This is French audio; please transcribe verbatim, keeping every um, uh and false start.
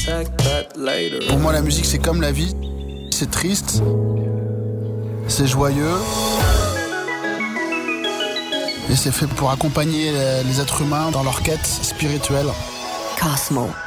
Pour moi, la musique, c'est comme la vie. C'est triste, c'est joyeux, et c'est fait pour accompagner les êtres humains dans leur quête spirituelle. Cosmo.